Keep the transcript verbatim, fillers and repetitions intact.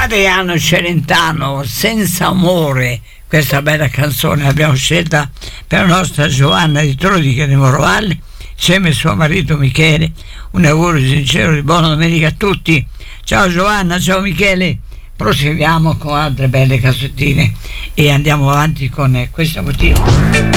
Adriano Celentano, Senza amore, questa bella canzone l'abbiamo scelta per la nostra Giovanna di Trodi che è di Morovalle, insieme a suo marito Michele. Un augurio sincero di buona domenica a tutti. Ciao Giovanna, ciao Michele. Proseguiamo con altre belle cassettine e andiamo avanti con questo motivo.